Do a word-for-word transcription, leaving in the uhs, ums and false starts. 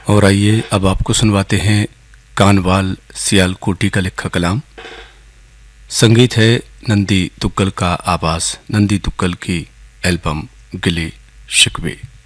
और आइए अब आपको सुनवाते हैं कानवाल सियालकोटी का लिखा कलाम। संगीत है नंदी तुक्कल का, आवाज़ नंदी तुक्कल की एल्बम गिले शिकवे।